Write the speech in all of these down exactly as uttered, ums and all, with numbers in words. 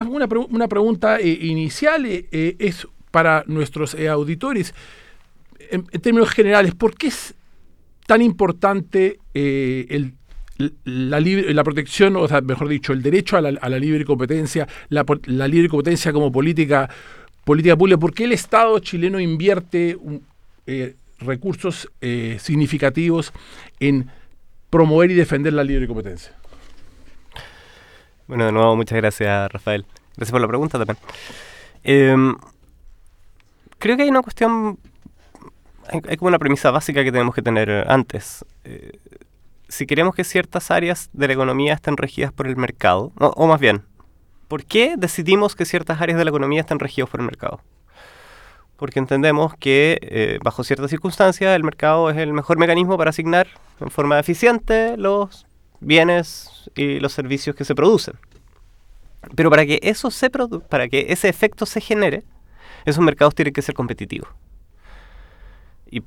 una, una pregunta eh, inicial eh, eh, es para nuestros eh, auditores. En, en términos generales, ¿por qué es tan importante eh, el, la, libre, la protección, o sea, mejor dicho, el derecho a la, a la libre competencia, la, la libre competencia como política, política pública? ¿Por qué el Estado chileno invierte un, eh, recursos eh, significativos en promover y defender la libre competencia? Bueno, de nuevo, muchas gracias, Rafael. Gracias por la pregunta también. Eh, creo que hay una cuestión, hay, hay como una premisa básica que tenemos que tener antes. Eh, si queremos que ciertas áreas de la economía estén regidas por el mercado, o, o más bien, ¿por qué decidimos que ciertas áreas de la economía estén regidas por el mercado? Porque entendemos que eh, bajo ciertas circunstancias el mercado es el mejor mecanismo para asignar en forma eficiente los bienes y los servicios que se producen. Pero para que eso se produ- para que ese efecto se genere, esos mercados tienen que ser competitivos. Y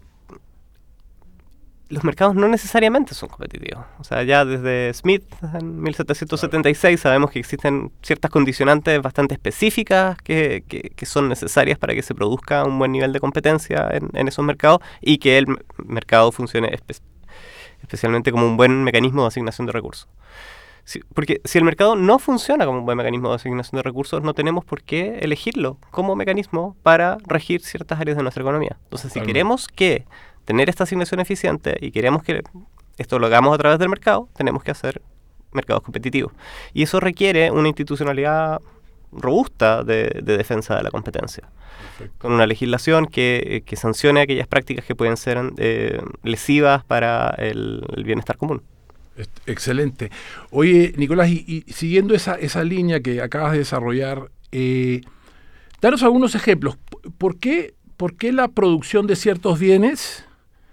los mercados no necesariamente son competitivos. O sea, ya desde Smith en mil setecientos setenta y seis sabemos que existen ciertas condicionantes bastante específicas que, que, que son necesarias para que se produzca un buen nivel de competencia en, en esos mercados y que el mercado funcione espe- especialmente como un buen mecanismo de asignación de recursos. Si, porque si el mercado no funciona como un buen mecanismo de asignación de recursos, no tenemos por qué elegirlo como mecanismo para regir ciertas áreas de nuestra economía. Entonces, si claro. queremos que tener esta asignación eficiente y queremos que esto lo hagamos a través del mercado, tenemos que hacer mercados competitivos. Y eso requiere una institucionalidad robusta de, de defensa de la competencia. Perfecto. Con una legislación que, que sancione aquellas prácticas que pueden ser eh, lesivas para el, el bienestar común. Excelente. Oye, Nicolás, y, y siguiendo esa, esa línea que acabas de desarrollar, eh, danos algunos ejemplos. ¿Por qué, por qué la producción de ciertos bienes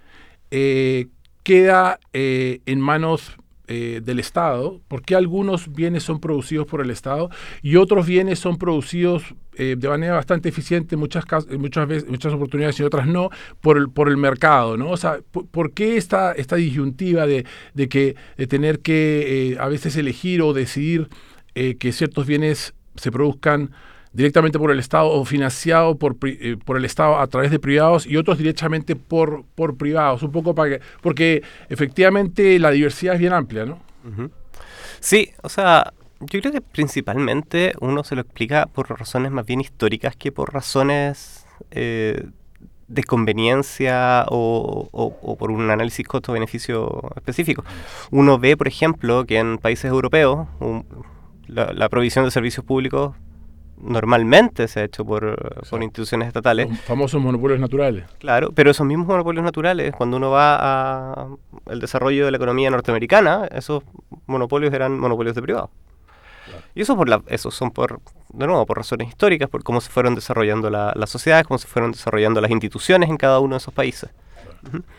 eh, queda eh, en manos eh, del Estado? ¿Por qué algunos bienes son producidos por el Estado y otros bienes son producidos eh, de manera bastante eficiente, muchas, muchas veces, muchas oportunidades y otras no, por el, por el mercado, ¿no? O sea, ¿por, por qué esta, esta disyuntiva de, de, que, de tener que eh, a veces elegir o decidir eh, que ciertos bienes se produzcan directamente por el Estado o financiado por, eh, por el Estado a través de privados y otros directamente por, por privados? Un poco para que, porque efectivamente la diversidad es bien amplia, ¿no? Uh-huh. Sí, o sea, yo creo que principalmente uno se lo explica por razones más bien históricas que por razones eh, de conveniencia o, o, o por un análisis costo-beneficio específico. Uno ve, por ejemplo, que en países europeos un, la, la provisión de servicios públicos normalmente se ha hecho por, o sea, por instituciones estatales. Los famosos monopolios naturales. Claro, pero esos mismos monopolios naturales, cuando uno va al desarrollo de la economía norteamericana, esos monopolios eran monopolios de privados. Claro. Y eso por la, esos son por, de nuevo, por razones históricas, por cómo se fueron desarrollando la, las sociedades, cómo se fueron desarrollando las instituciones en cada uno de esos países. Claro. Uh-huh.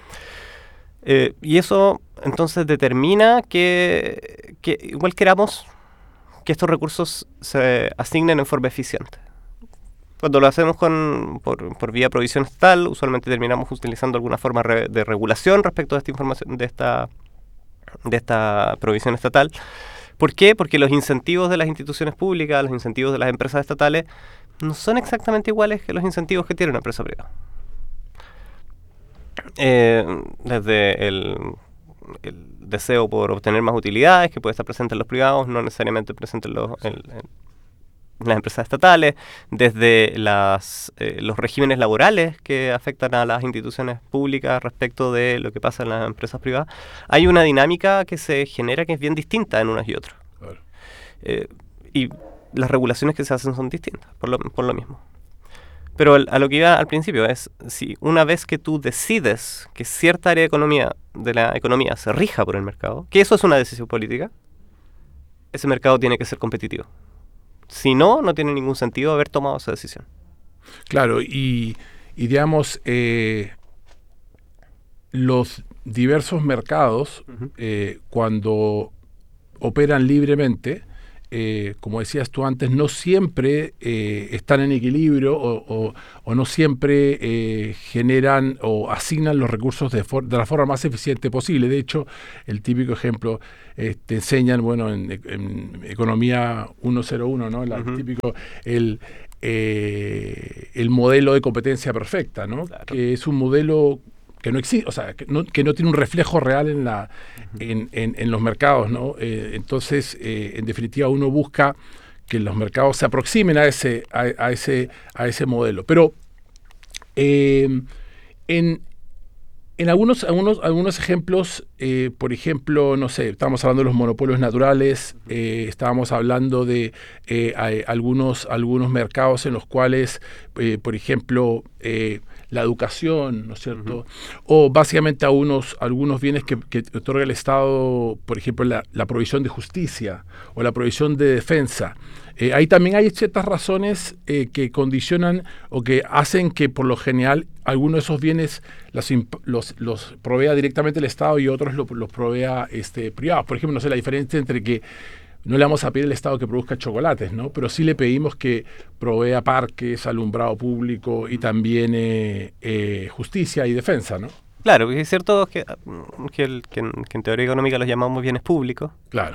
Eh, y eso entonces determina que, que igual queramos que estos recursos se asignen en forma eficiente. Cuando lo hacemos con, por, por vía provisión estatal, usualmente terminamos utilizando alguna forma re, de regulación respecto a esta información, de esta, de esta provisión estatal. ¿Por qué? Porque los incentivos de las instituciones públicas, los incentivos de las empresas estatales, no son exactamente iguales que los incentivos que tiene una empresa privada. Eh, desde el... el deseo por obtener más utilidades que puede estar presente en los privados, no necesariamente presente en, los, en, en las empresas estatales, desde las, eh, los regímenes laborales que afectan a las instituciones públicas respecto de lo que pasa en las empresas privadas. Hay una dinámica que se genera que es bien distinta en unas y otras. Claro. Eh, y las regulaciones que se hacen son distintas, por lo, por lo mismo. Pero a lo que iba al principio es, si una vez que tú decides que cierta área de economía, de la economía se rija por el mercado, que eso es una decisión política, ese mercado tiene que ser competitivo. Si no, no tiene ningún sentido haber tomado esa decisión. Claro, y, y digamos, eh, los diversos mercados, uh-huh. eh, cuando operan libremente, eh, como decías tú antes, no siempre eh, están en equilibrio o, o, o no siempre eh, generan o asignan los recursos de, for de la forma más eficiente posible. De hecho, el típico ejemplo, eh, te enseñan, bueno, en, en economía ciento uno, ¿no? La, uh-huh. El típico, el, eh, el modelo de competencia perfecta, ¿no? Claro. Que es un modelo que no existe, o sea, que no, que no tiene un reflejo real en la en, en, en los mercados, ¿no? Eh, entonces, eh, en definitiva, uno busca que los mercados se aproximen a ese a, a ese a ese modelo. Pero eh, en en algunos algunos algunos ejemplos, eh, por ejemplo, no sé, estábamos hablando de los monopolios naturales, eh, estábamos hablando de eh, hay algunos algunos mercados en los cuales, eh, por ejemplo, eh, la educación, ¿no es cierto? Uh-huh. O básicamente a unos, algunos bienes que, que otorga el Estado, por ejemplo, la, la provisión de justicia o la provisión de defensa. Eh, ahí también hay ciertas razones eh, que condicionan o que hacen que por lo general algunos de esos bienes los, los, los provea directamente el Estado y otros los, los provea este, privados. Por ejemplo, no sé, la diferencia entre que no le vamos a pedir al Estado que produzca chocolates, ¿no? Pero sí le pedimos que provea parques, alumbrado público y también eh, eh, justicia y defensa, ¿no? Claro, porque es cierto que, que, el, que, en, que en teoría económica los llamamos bienes públicos. Claro.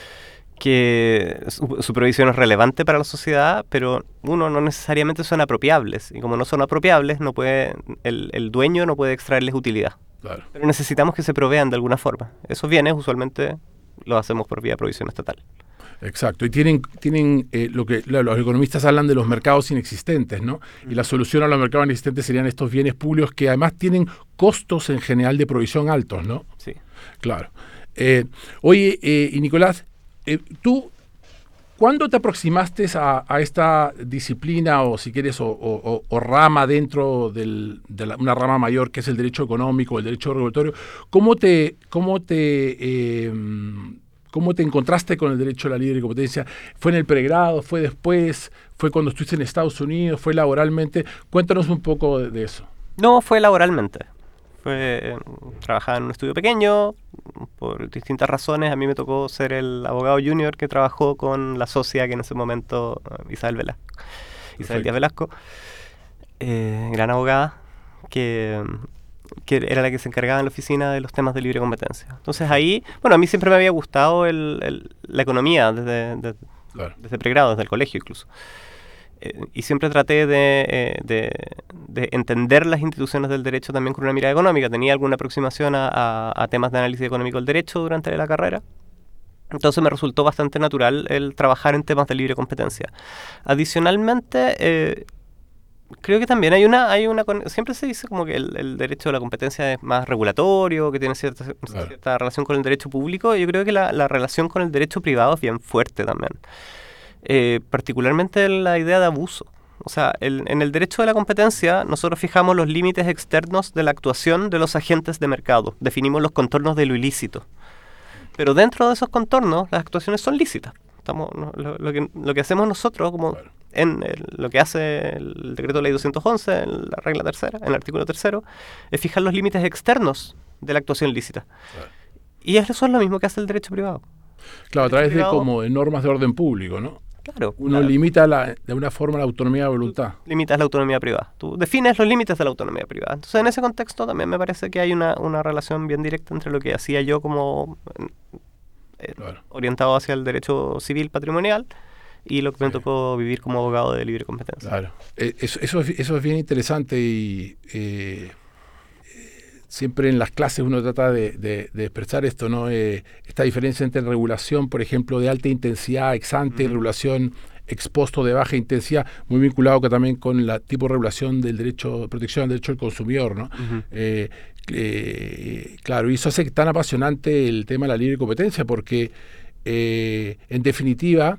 Que su, su provisión es relevante para la sociedad, pero uno, no necesariamente son apropiables. Y como no son apropiables, no puede, el, el dueño no puede extraerles utilidad. Claro. Pero necesitamos que se provean de alguna forma. Esos bienes usualmente lo hacemos por vía de provisión estatal. Exacto, y tienen, tienen eh, lo que los economistas hablan de los mercados inexistentes, ¿no? Mm. Y la solución a los mercados inexistentes serían estos bienes públicos que además tienen costos en general de provisión altos, ¿no? Sí. Claro. Eh, oye, eh, y Nicolás, eh, tú, ¿cuándo te aproximaste a, a esta disciplina o, si quieres, o, o, o rama dentro del, de la, una rama mayor que es el derecho económico, el derecho regulatorio? ¿Cómo te, cómo te, eh, cómo te encontraste con el derecho a la libre competencia? ¿Fue en el pregrado? ¿Fue después? ¿Fue cuando estuviste en Estados Unidos? ¿Fue laboralmente? Cuéntanos un poco de, de eso. No, fue laboralmente. Fue, trabajaba en un estudio pequeño, por distintas razones. A mí me tocó ser el abogado junior que trabajó con la socia que en ese momento, Isabel Velasco, Isabel Díaz Velasco, eh, gran abogada, que, que era la que se encargaba en la oficina de los temas de libre competencia. Entonces ahí, bueno, a mí siempre me había gustado el, el, la economía desde, desde, claro. desde pregrado, desde el colegio incluso. Y siempre traté de, eh, de, de entender las instituciones del derecho también con una mirada económica. Tenía alguna aproximación a, a, a temas de análisis económico del derecho durante la carrera. Entonces me resultó bastante natural el trabajar en temas de libre competencia. Adicionalmente, eh, creo que también hay una... hay una siempre se dice como que el, el derecho a la competencia es más regulatorio, que tiene cierta, claro. cierta relación con el derecho público. Yo creo que la, la relación con el derecho privado es bien fuerte también. Eh, particularmente la idea de abuso. O sea, el, en el derecho de la competencia nosotros fijamos los límites externos de la actuación de los agentes de mercado, definimos los contornos de lo ilícito. Pero dentro de esos contornos las actuaciones son lícitas. Estamos, no, lo, lo, que, lo que hacemos nosotros, como bueno. en el, lo que hace el decreto de ley doscientos once, en la regla tercera, en el artículo tercero, es fijar los límites externos de la actuación lícita. Bueno. Y eso es lo mismo que hace el derecho privado. Claro, a través privado, de como de normas de orden público, ¿no? Claro. Uno claro. limita la, de una forma la autonomía de voluntad. Tú limitas la autonomía privada. Tú defines los límites de la autonomía privada. Entonces, en ese contexto también me parece que hay una, una relación bien directa entre lo que hacía yo como eh, claro. orientado hacia el derecho civil patrimonial y lo que me sí. tocó vivir como abogado de libre competencia. Claro. Eh, eso, eso, es, eso es bien interesante y eh, siempre en las clases uno trata de, de, de expresar esto, ¿no? Eh, esta diferencia entre regulación, por ejemplo, de alta intensidad ex ante uh-huh. y regulación ex post de baja intensidad, muy vinculado que también con la tipo de regulación del derecho, protección del derecho del consumidor, ¿no? Uh-huh. Eh, eh, claro, y eso hace tan apasionante el tema de la libre competencia, porque eh, en definitiva,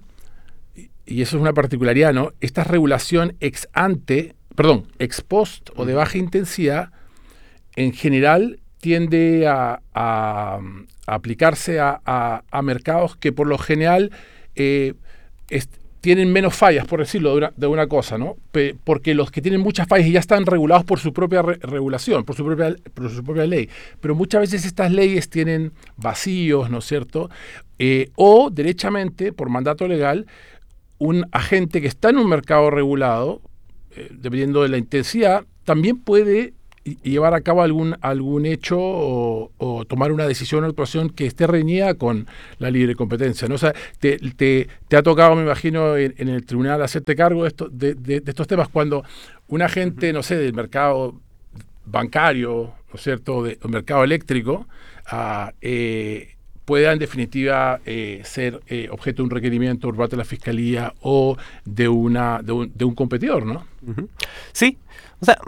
y eso es una particularidad, ¿no? Esta regulación ex ante, perdón, ex post uh-huh. o de baja intensidad, en general tiende a, a, a aplicarse a, a, a mercados que por lo general eh, est, tienen menos fallas, por decirlo de una, de una cosa, ¿no? Pe- porque los que tienen muchas fallas ya están regulados por su propia re- regulación, por su propia, por su propia ley. Pero muchas veces estas leyes tienen vacíos, ¿no es cierto? Eh, o, derechamente, por mandato legal, un agente que está en un mercado regulado, eh, dependiendo de la intensidad, también puede y- llevar a cabo algún, algún hecho o, o tomar una decisión o actuación que esté reñida con la libre competencia, ¿no? O sea, te, te, te ha tocado, me imagino, en, en el tribunal hacerte cargo de, esto, de, de, de estos temas cuando un agente, no sé, del mercado bancario, ¿no es cierto?, del mercado eléctrico, ah, eh, pueda en definitiva eh, ser eh, objeto de un requerimiento por parte de la Fiscalía o de, una, de, un, de un competidor, ¿no? Ujú. Sí, o sea,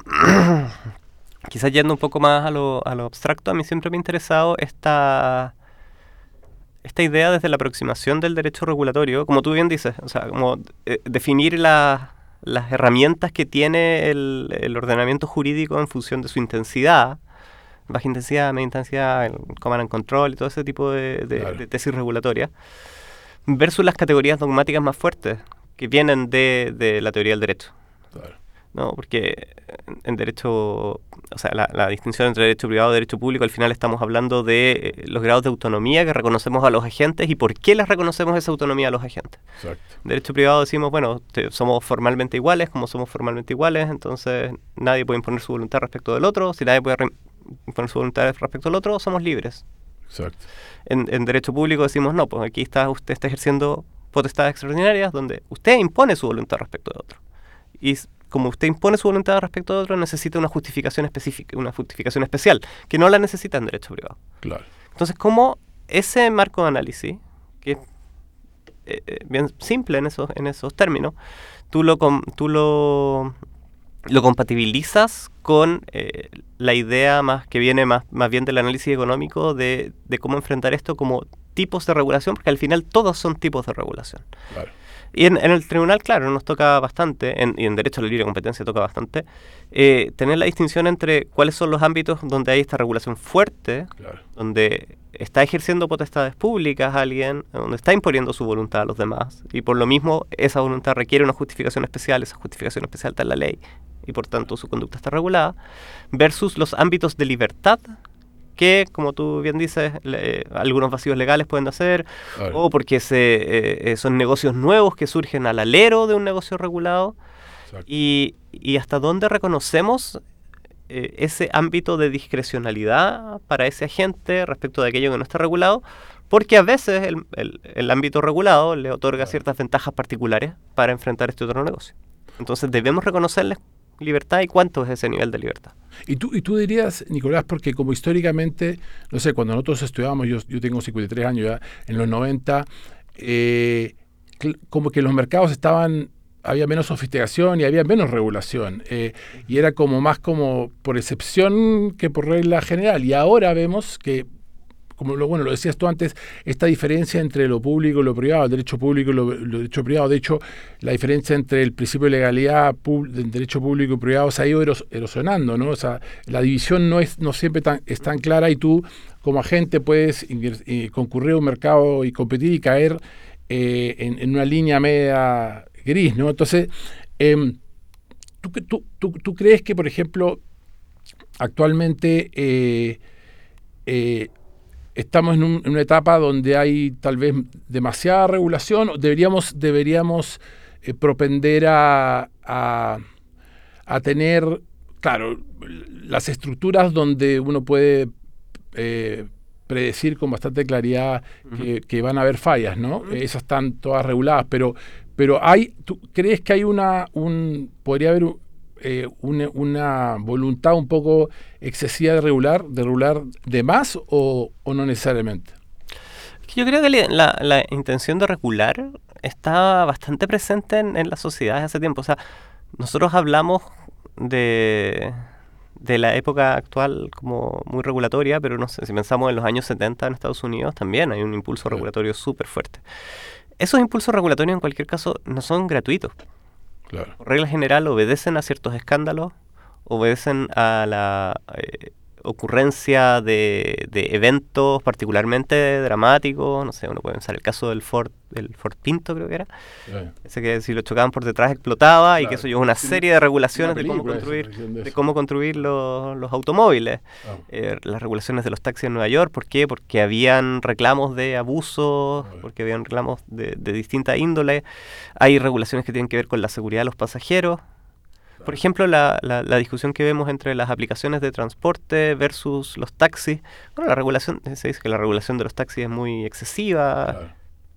quizás yendo un poco más a lo, a lo abstracto, a mí siempre me ha interesado esta, esta idea desde la aproximación del derecho regulatorio, como tú bien dices, o sea, como eh, definir la- las herramientas que tiene el, el ordenamiento jurídico en función de su intensidad, baja intensidad, media intensidad, el command and control y todo ese tipo de, de- Claro. de tesis regulatorias, versus las categorías dogmáticas más fuertes que vienen de, de la teoría del derecho. Claro. No, porque en, en derecho, o sea, la, la distinción entre derecho privado y derecho público, al final estamos hablando de eh, los grados de autonomía que reconocemos a los agentes y por qué les reconocemos esa autonomía a los agentes. Exacto. En derecho privado decimos, bueno, te- somos formalmente iguales, como somos formalmente iguales, entonces nadie puede imponer su voluntad respecto del otro, si nadie puede re- imponer su voluntad respecto del otro, somos libres. Exacto. En, en derecho público decimos, no, pues aquí está, usted está ejerciendo potestades extraordinarias donde usted impone su voluntad respecto de otro. Y s- como usted impone su voluntad respecto de otro, necesita una justificación específica, una justificación especial, que no la necesita en derecho privado. Claro. Entonces, ¿cómo ese marco de análisis, que es eh, eh, bien simple en esos, en esos términos, tú lo, com- tú lo, lo compatibilizas con eh, la idea más que viene más, más bien del análisis económico de, de cómo enfrentar esto como tipos de regulación, porque al final todos son tipos de regulación. Claro. Y en, en el tribunal, claro, nos toca bastante, en, y en derecho a la libre competencia toca bastante, eh, tener la distinción entre cuáles son los ámbitos donde hay esta regulación fuerte, Claro. donde está ejerciendo potestades públicas alguien, donde está imponiendo su voluntad a los demás, y por lo mismo esa voluntad requiere una justificación especial, esa justificación especial está en la ley, y por tanto su conducta está regulada, versus los ámbitos de libertad, que, como tú bien dices, le- algunos vacíos legales pueden hacer, Claro. o porque se, eh, eh, son negocios nuevos que surgen al alero de un negocio regulado, Exacto. y, y hasta dónde reconocemos eh, ese ámbito de discrecionalidad para ese agente respecto de aquello que no está regulado, porque a veces el, el- el ámbito regulado le otorga Claro. ciertas ventajas particulares para enfrentar este otro negocio. Entonces debemos reconocerles libertad y cuánto es ese nivel de libertad. Y tú, y tú dirías, Nicolás, porque como históricamente, no sé, cuando nosotros estudiábamos, yo, yo tengo cincuenta y tres años ya, en los noventa, eh, cl- como que los mercados estaban, había menos sofisticación y había menos regulación. eh, y era como más como por excepción que por regla general. Y ahora vemos que, como lo, bueno, lo decías tú antes, esta diferencia entre lo público y lo privado, el derecho público y lo, lo derecho privado, de hecho, la diferencia entre el principio de legalidad pub- del derecho público y privado se ha ido eros- erosionando, ¿no? O sea, la división no es no siempre tan, es tan clara y tú, como agente, puedes ingres- eh, concurrir a un mercado y competir y caer eh, en, en una línea media gris, ¿no? Entonces, em, ¿tú, tú, tú, tú crees que, por ejemplo, actualmente eh, eh, estamos en, un- en una etapa donde hay tal vez demasiada regulación? ¿O deberíamos, deberíamos eh, propender a, a, a tener, claro, las estructuras donde uno puede eh, predecir con bastante claridad que, que van a haber fallas, ¿no? Ujú. Esas están todas reguladas, pero, pero hay, ¿tú crees que hay una, un, podría haber un- eh, una, una voluntad un poco excesiva de regular, de regular de más o, o no necesariamente? Yo creo que la, la- la intención de regular está bastante presente en, en la sociedad desde hace tiempo. O sea, nosotros hablamos de, de la época actual como muy regulatoria, pero no sé, si pensamos en los años setenta en Estados Unidos, también hay un impulso Claro. regulatorio súper fuerte. Esos impulsos regulatorios, en cualquier caso, no son gratuitos. Claro, Por regla general, obedecen a ciertos escándalos, obedecen a la... eh, ocurrencia de, de eventos particularmente dramáticos. No sé, uno puede pensar el caso del Ford, el Ford Pinto, creo que era. Yeah. Ese que si lo chocaban por detrás explotaba, claro, y que eso llevó una sí, serie de regulaciones de cómo construir, de, de cómo construir los, los automóviles. Oh. Eh, las regulaciones de los taxis en Nueva York, ¿por qué? Porque habían reclamos de abuso, oh. porque habían reclamos de, de distinta índole. Hay regulaciones que tienen que ver con la seguridad de los pasajeros. Por ejemplo, la, la, la discusión que vemos entre las aplicaciones de transporte versus los taxis. Bueno, la regulación, se dice que la regulación de los taxis es muy excesiva, claro,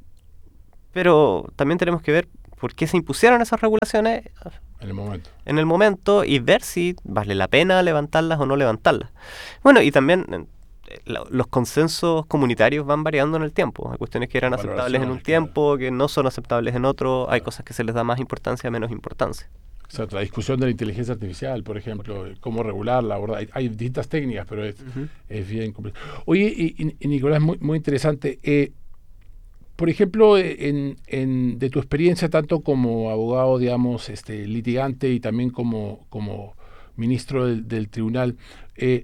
pero también tenemos que ver por qué se impusieron esas regulaciones en el momento. En el momento y ver si vale la pena levantarlas o no levantarlas. Bueno, y también la, los consensos comunitarios van variando en el tiempo. Hay cuestiones que eran aceptables en un tiempo, que no son aceptables en otro. Hay cosas que se les da más importancia, menos importancia. Exacto, la discusión de la inteligencia artificial, por ejemplo, cómo regularla, ¿verdad? Hay, hay distintas técnicas, pero es, uh-huh. es bien complejo. Oye, y, y Nicolás, muy, muy interesante. Eh, por ejemplo, en, en, de tu experiencia tanto como abogado, digamos, este, litigante y también como, como ministro del, del tribunal, eh,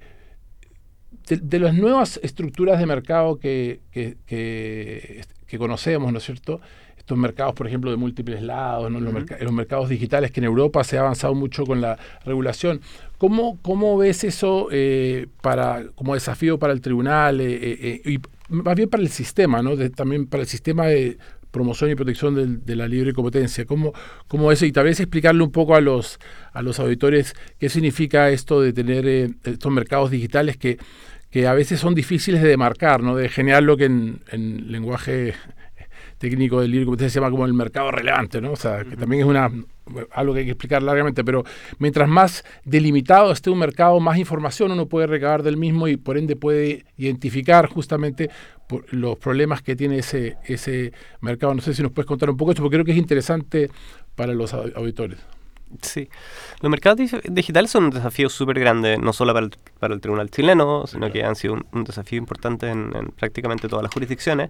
de, de las nuevas estructuras de mercado que, que, que, que conocemos, ¿no es cierto?, estos mercados, por ejemplo, de múltiples lados, ¿no? Uh-huh. los, merc- los mercados digitales, que en Europa se ha avanzado mucho con la regulación. ¿Cómo, cómo ves eso eh, para como desafío para el tribunal eh, eh, y más bien para el sistema, ¿no? De, también para el sistema de promoción y protección del, de la libre competencia? ¿Cómo, cómo eso? Y tal vez explicarle un poco a los, a los auditores qué significa esto de tener eh, estos mercados digitales que, que a veces son difíciles de demarcar, ¿no? De generar lo que en, en lenguaje técnico del libre competencia se llama como el mercado relevante, ¿no? O sea, que uh-huh. también es una algo que hay que explicar largamente, pero mientras más delimitado esté un mercado, más información uno puede recabar del mismo y por ende puede identificar justamente por los problemas que tiene ese, ese mercado. No sé si nos puedes contar un poco esto, porque creo que es interesante para los auditores. Sí, los mercados digitales son un desafío súper grande, no solo para el, para el tribunal chileno, sino que han sido un, un desafío importante en, en prácticamente todas las jurisdicciones.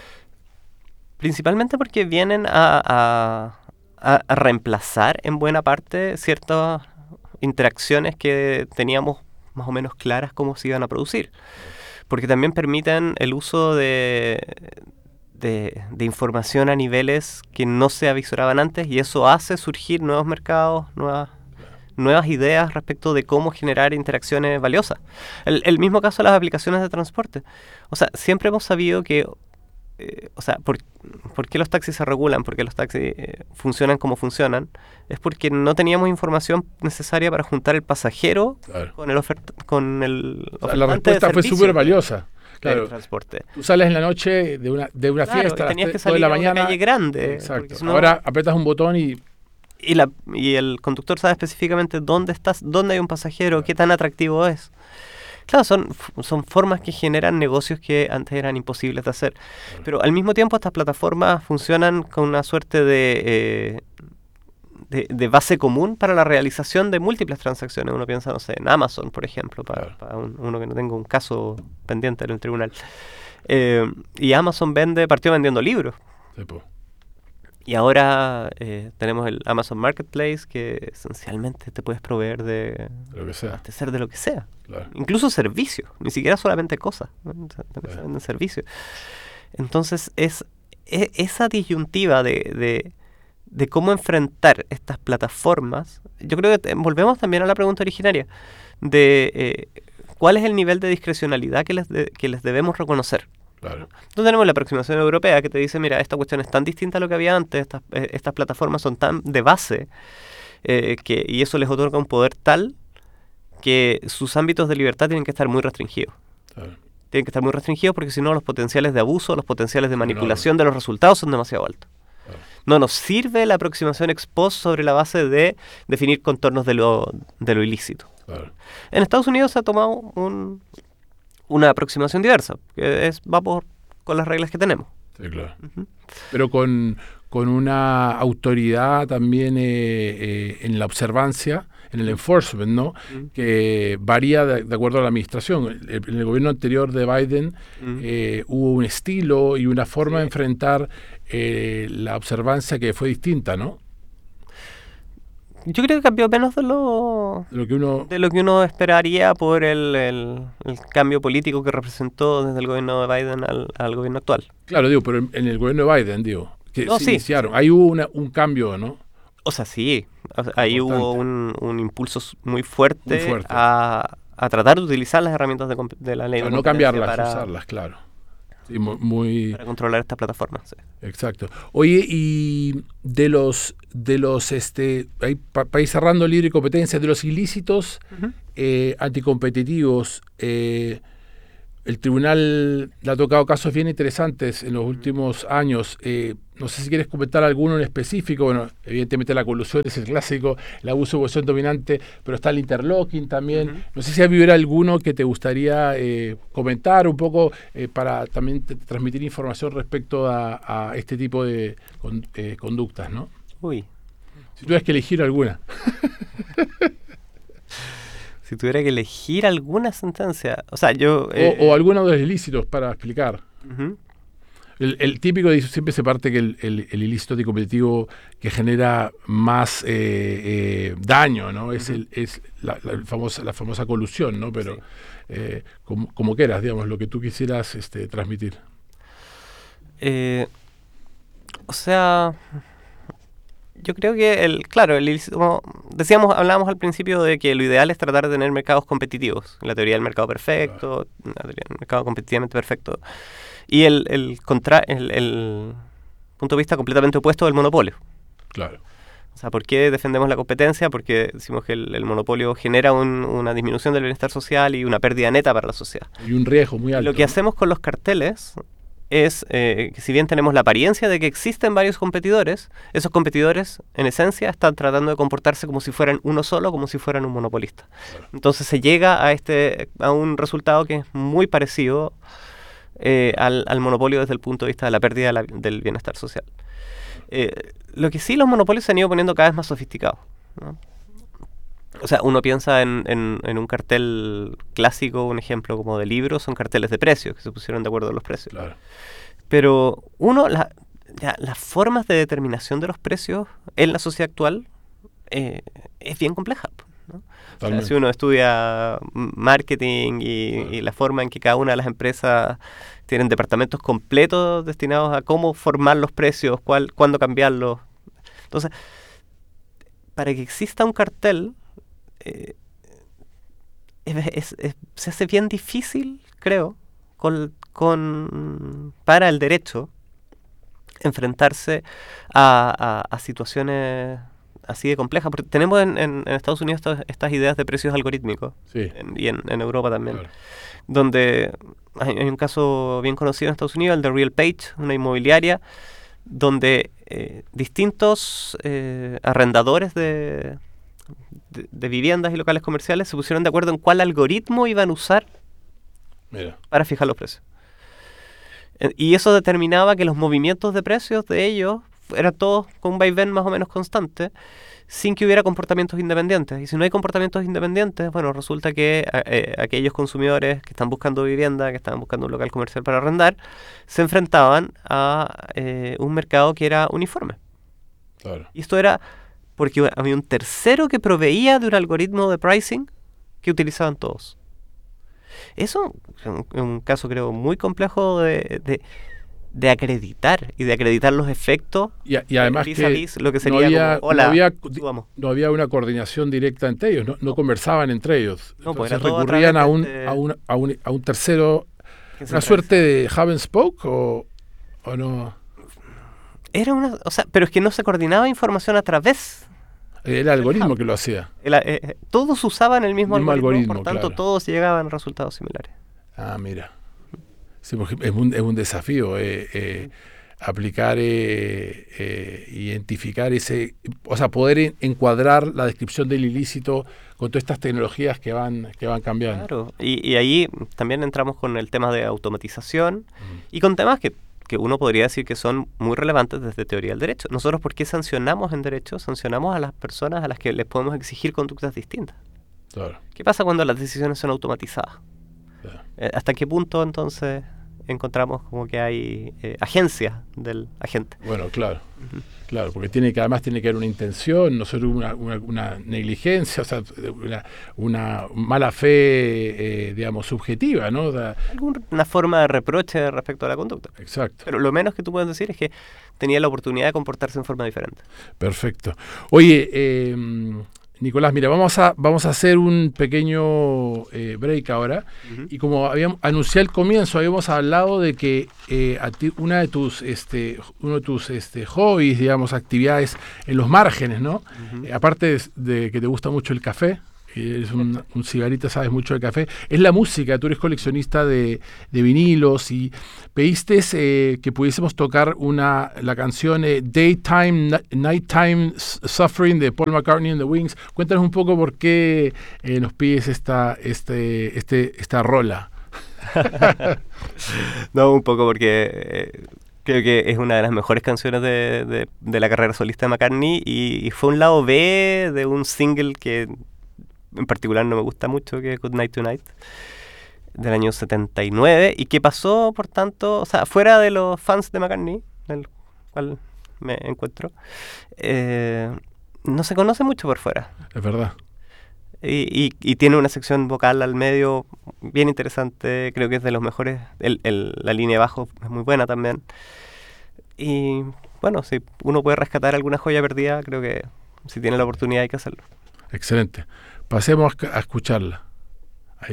Principalmente porque vienen a, a, a reemplazar en buena parte ciertas interacciones que teníamos más o menos claras cómo se iban a producir. Porque también permiten el uso de, de, de información a niveles que no se avisoraban antes, y eso hace surgir nuevos mercados, nuevas, nuevas ideas respecto de cómo generar interacciones valiosas. El, el mismo caso de las aplicaciones de transporte. O sea, siempre hemos sabido que Eh, o sea, ¿por, ¿por qué los taxis se regulan? ¿Por qué los taxis eh, funcionan como funcionan? Es porque no teníamos información necesaria para juntar el pasajero claro. con el oferta, con el o sea, la respuesta fue súper valiosa. Claro, transporte. Tú sales en la noche de una, de una claro, fiesta, tenías que salir de la mañana, a una calle grande. Exacto. Si no, ahora apretas un botón y y, la, y el conductor sabe específicamente dónde estás, dónde hay un pasajero, claro. qué tan atractivo es. Claro, son, son formas que generan negocios que antes eran imposibles de hacer. Pero al mismo tiempo estas plataformas funcionan con una suerte de, eh, de, de base común para la realización de múltiples transacciones. Uno piensa, no sé, en Amazon, por ejemplo, para, claro. para un, uno que no tenga un caso pendiente en el tribunal. Eh, y Amazon vende, partió vendiendo libros. Sí, pues. Y ahora eh, tenemos el Amazon Marketplace, que esencialmente te puedes proveer de lo que sea. abastecer de lo que sea. Claro. Incluso servicios, ni siquiera solamente cosas, también se venden servicios. Entonces, es, es esa disyuntiva de, de, de cómo enfrentar estas plataformas. Yo creo que te, volvemos también a la pregunta originaria, de eh, cuál es el nivel de discrecionalidad que les, de, que les debemos reconocer. Claro. Entonces tenemos la aproximación europea que te dice, mira, esta cuestión es tan distinta a lo que había antes, estas, eh, estas plataformas son tan de base, eh, que, y eso les otorga un poder tal que sus ámbitos de libertad tienen que estar muy restringidos. Claro. Tienen que estar muy restringidos porque si no los potenciales de abuso, los potenciales de manipulación no, no. de los resultados son demasiado altos. Claro. No nos sirve la aproximación ex post sobre la base de definir contornos de lo, de lo ilícito. Claro. En Estados Unidos se ha tomado un... una aproximación diversa, que es va por con las reglas que tenemos. Sí, claro. Uh-huh. Pero con, con una autoridad también eh, eh, en la observancia, en el enforcement, ¿no? Uh-huh. Que varía de, de acuerdo a la administración. El, en el gobierno anterior de Biden uh-huh. eh, hubo un estilo y una forma sí. de enfrentar eh, la observancia que fue distinta, ¿no? Yo creo que cambió menos de lo, de lo que uno... de lo que uno esperaría por el, el, el cambio político que representó desde el gobierno de Biden al, al gobierno actual. Claro, digo, pero en, en el gobierno de Biden, digo, que No, se sí, iniciaron. sí. Ahí hubo una, un cambio, ¿no? O sea, sí, o sea, ahí Importante. hubo un, un impulso s- muy fuerte, Muy fuerte. A, a tratar de utilizar las herramientas de, comp- de la ley Para de no competencia cambiarlas, para, usarlas, claro. Sí, mu- muy... para controlar estas plataformas. Sí. Exacto. Oye, y de los, de los, este, ahí, pa- para ir cerrando libre competencia, de los ilícitos Ujú. eh, anticompetitivos, eh, el tribunal le ha tocado casos bien interesantes en los últimos años. Eh, no sé si quieres comentar alguno en específico. Bueno, evidentemente la colusión es el clásico, el abuso de posición dominante, pero está el interlocking también. Ujú. No sé si hubiera alguno que te gustaría eh, comentar un poco eh, para también te- transmitir información respecto a, a este tipo de con- eh, conductas, ¿no? Uy, Si tuvieras que elegir alguna. si tuviera que elegir alguna sentencia, o sea, yo... O, eh, o alguno de los ilícitos para explicar. ujú. El, el típico dice, siempre se parte que el, el- el ilícito anticompetitivo que genera más eh, eh, daño, ¿no? Es, Ujú. el, es la, la famosa, la famosa colusión, ¿no? Pero Sí. eh, como, como quieras, digamos, lo que tú quisieras este, transmitir. Eh, o sea, yo creo que el, claro, el ilícito, como decíamos, hablábamos al principio de que lo ideal es tratar de tener mercados competitivos, la teoría del mercado perfecto, la teoría del mercado competitivamente perfecto, y el, el, contra, el, el punto de vista completamente opuesto del monopolio. Claro. O sea, ¿por qué defendemos la competencia? Porque decimos que el, el monopolio genera un- una disminución del bienestar social y una pérdida neta para la sociedad. Y un riesgo muy Y alto. lo que ¿no? hacemos con los carteles es eh, que si bien tenemos la apariencia de que existen varios competidores, esos competidores en esencia están tratando de comportarse como si fueran uno solo, como si fueran un monopolista. Claro. Entonces se llega a este a un resultado que es muy parecido eh, al, al monopolio desde el punto de vista de la pérdida de la- del bienestar social. Eh, lo que sí, los monopolios se han ido poniendo cada vez más sofisticados, ¿no? O sea, uno piensa en, en, en un cartel clásico, un ejemplo como de libros, son carteles de precios, que se pusieron de acuerdo en los precios. Claro. Pero uno, la- ya, las formas de determinación de los precios en la sociedad actual eh, es bien compleja, ¿no? O sea, Totalmente. si uno estudia m- marketing y, Claro. y la forma en que cada una de las empresas tienen departamentos completos destinados a cómo formar los precios, cuál, cuándo cambiarlos. Entonces, para que exista un cartel, eh, es- es- es- se hace bien difícil, creo, con, con- para el derecho enfrentarse a, a- a situaciones así de complejas. Porque tenemos en, en- en Estados Unidos estas, estas ideas de precios algorítmicos Sí. en- y en, en Europa también, Claro. donde hay, hay un caso bien conocido en Estados Unidos, el de Real Page, una inmobiliaria, donde eh, distintos eh, arrendadores de, de, de viviendas y locales comerciales se pusieron de acuerdo en cuál algoritmo iban a usar Mira. para fijar los precios. Eh, Y eso determinaba que los movimientos de precios de ellos eran todos con un vaivén más o menos constante, sin que hubiera comportamientos independientes. Y si no hay comportamientos independientes, bueno, resulta que a- eh, aquellos consumidores que están buscando vivienda, que estaban buscando un local comercial para arrendar, se enfrentaban a eh, un mercado que era uniforme. Claro. Y esto era porque había un tercero que proveía de un algoritmo de pricing que utilizaban todos. Eso es un, un caso, creo, muy complejo de, de, de acreditar y de acreditar los efectos Y, a- y además vis que a vis lo que no sería había, como, hola, no, había, subamos. no había una coordinación directa entre ellos, no, no conversaban entre ellos. No, pues Entonces era todo a recurrían través a de un, este- a, un, a, un, a un tercero, que una centraliza. suerte de hub and spoke o, o no. Era una, o sea, pero es que no se coordinaba información a través. Era el algoritmo que lo hacía. el- eh, eh, todos usaban el mismo, Mismo algoritmo, algoritmo, por tanto claro. todos llegaban a resultados similares. Ah, mira. Sí, porque es un, es un desafío eh, eh, aplicar, eh, eh, identificar ese, o sea, poder en- encuadrar la descripción del ilícito con todas estas tecnologías que van, que van cambiando. Claro, y, y ahí también entramos con el tema de automatización y con temas que, que uno podría decir que son muy relevantes desde teoría del derecho. Nosotros, ¿por qué sancionamos en derecho? Sancionamos a las personas a las que les podemos exigir conductas distintas. Claro, ¿Qué pasa cuando las decisiones son automatizadas? claro. Eh, ¿Hasta qué punto entonces encontramos como que hay eh, agencia del agente? Bueno, claro. Ujú. Claro, porque tiene que además tiene que haber una intención, no solo una, una, una negligencia, o sea, una, una mala fe, eh, digamos, subjetiva, ¿no? Da, Alguna forma de reproche respecto a la conducta. Exacto. Pero lo menos que tú puedes decir es que tenía la oportunidad de comportarse en forma diferente. Perfecto. Oye, eh, Nicolás, mira, vamos a, vamos a hacer un pequeño eh, break ahora. Uh-huh. Y como habíamos anunciado al comienzo, habíamos hablado de que eh, a ti, una de tus, este, uno de tus este, hobbies, digamos, actividades en los márgenes, ¿no? Uh-huh. Eh, aparte de, de que te gusta mucho el café, eres un, un cigarita, sabes mucho de café, es la música. Tú eres coleccionista de, de vinilos y pediste eh, que pudiésemos tocar una la canción eh, Daytime, Nighttime Suffering de Paul McCartney and the Wings. Cuéntanos un poco por qué eh, nos pides esta, este, este, esta rola. No, un poco porque eh, creo que es una de las mejores canciones de, de, de la carrera solista de McCartney y, y fue un lado B de un single que en particular no me gusta mucho, que es Good Night Tonight, del año setenta y nueve, y que pasó, por tanto, o sea, fuera de los fans de McCartney, del cual me encuentro, eh, no se conoce mucho por fuera. Es verdad. Y, y, y tiene una sección vocal al medio bien interesante, creo que es de los mejores, el, el, la línea de bajo es muy buena también. Y bueno, si uno puede rescatar alguna joya perdida, creo que si tiene la oportunidad hay que hacerlo. Excelente. Pasemos a escucharla.